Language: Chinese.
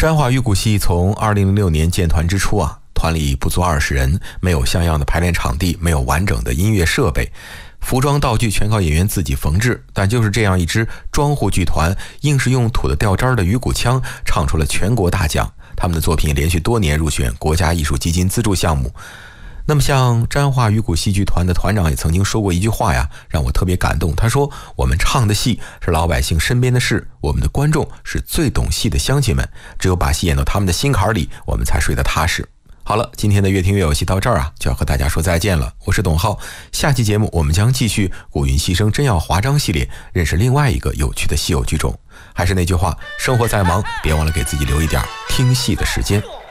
詹话鱼骨戏从2006年建团之初团里不足20人，没有像样的排练场地，没有完整的音乐设备，服装道具全靠演员自己缝制。但就是这样一支庄户剧团，硬是用土的掉渣的鱼骨腔唱出了全国大奖。他们的作品连续多年入选国家艺术基金资助项目。那么像詹话鱼骨戏剧团的团长也曾经说过一句话让我特别感动。他说，我们唱的戏是老百姓身边的事，我们的观众是最懂戏的乡亲们，只有把戏演到他们的心坎里，我们才睡得踏实。好了，今天的越听越有戏到这儿就要和大家说再见了。我是董浩，下期节目我们将继续古云戏生真要华章系列，认识另外一个有趣的戏偶剧种。还是那句话，生活再忙，别忘了给自己留一点听戏的时间。